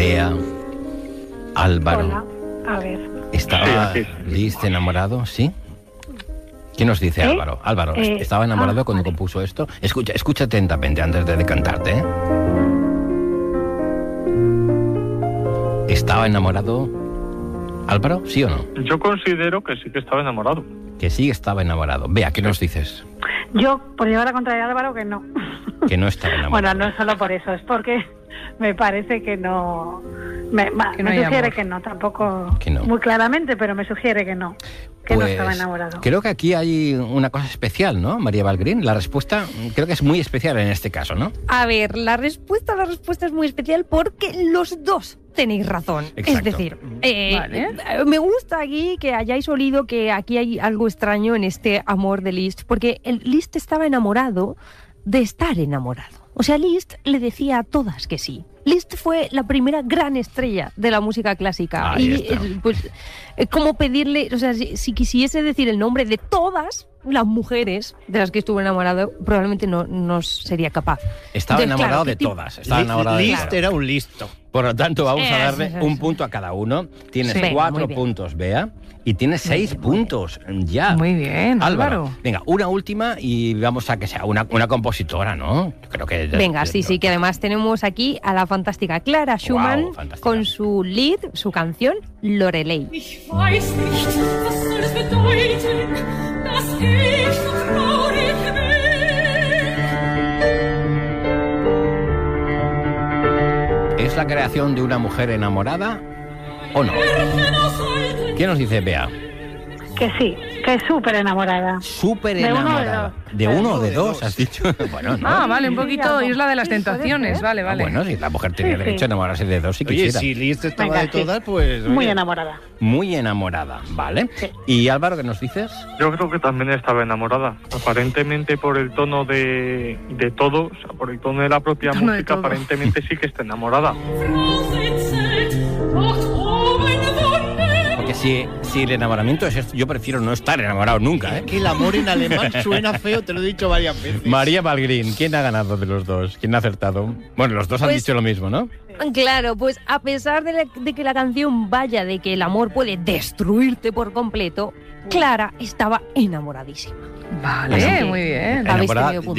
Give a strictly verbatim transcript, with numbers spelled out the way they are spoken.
Bea, Álvaro. Hola, a ver. ¿Estaba Sí, sí. Liz enamorado? ¿Sí? ¿Qué nos dice ¿Eh? Álvaro? Álvaro, Eh, ¿estaba enamorado ah, cuando vale. compuso esto? Escucha, escucha atentamente antes de decantarte, ¿eh? ¿Estaba enamorado Álvaro? ¿Sí o no? Yo considero que sí que estaba enamorado. Que sí estaba enamorado. Vea, ¿qué nos dices? Yo, por llevar la contraria a Álvaro, que no. Que no estaba enamorado. Bueno, no es solo por eso, es porque me parece que no... Me, ma- Que no me hay sugiere amor. que no, tampoco Que no. muy claramente, pero me sugiere que no, que no Pues, estaba enamorado. Creo que aquí hay una cosa especial, ¿no, María Valgrín? La respuesta creo que es muy especial en este caso, ¿no? A ver, la respuesta, la respuesta es muy especial porque los dos tenéis razón. Exacto. Es decir, eh, Vale. eh, me gusta aquí que hayáis olido que aquí hay algo extraño en este amor de Liszt, porque el Liszt estaba enamorado de estar enamorado. O sea, Liszt le decía a todas que sí. Liszt fue la primera gran estrella de la música clásica. Ahí y está. eh, pues, eh, como pedirle, o sea, si, si quisiese decir el nombre de todas las mujeres de las que estuvo enamorado, probablemente no, no sería capaz. Estaba Entonces, enamorado claro, de ¿qué tipo- todas. Estaba enamorado de Liszt todas. era un listo. Por lo tanto, vamos a Eso, darle eso, un eso. punto a cada uno. Tienes Sí. cuatro Muy bien. puntos, Bea, y tienes seis puntos ya. Muy bien, Álvaro. Venga, una última y vamos a que sea una, una compositora, ¿no? Yo creo que... Venga, sí, sí, que además tenemos aquí a la fantástica Clara Schumann fantástica. con su lead, su canción Lorelei. Ich weiß nicht, was soll es bedeuten, dass ich so traurig bin. ¿Es la creación de una mujer enamorada o no? ¿Qué nos dice Bea? Que sí, que es súper enamorada. Súper De uno o de enamorada. dos. ¿De uno o de dos, has dicho? Bueno, no. Ah, vale, un poquito Sí, Isla de las sí, puede Tentaciones. ser. Vale, Ah, vale. bueno, si la mujer tenía Sí, sí. derecho a enamorarse de dos si Oye, quisiera. si Liszt estaba Venga, de sí. todas, pues... Muy oye. enamorada. Muy enamorada, ¿vale? Sí. ¿Y Álvaro, qué nos dices? Yo creo que también estaba enamorada. Aparentemente por el tono de, de todo, o sea, por el tono de la propia Tono de música, todo. aparentemente sí que está enamorada. Porque si, si el enamoramiento es esto, yo prefiero no estar enamorado nunca, ¿eh? Que el amor en alemán suena feo, te lo he dicho varias veces. María Valgrín, ¿quién ha ganado de los dos? ¿Quién ha acertado? Bueno, los dos han Pues- dicho lo mismo, ¿no? Claro, pues a pesar de, la- de que la canción vaya de que el amor puede destruirte por completo, Clara estaba enamoradísima. Vale, Así que- muy bien. Habéis Enamorada tenido puntos.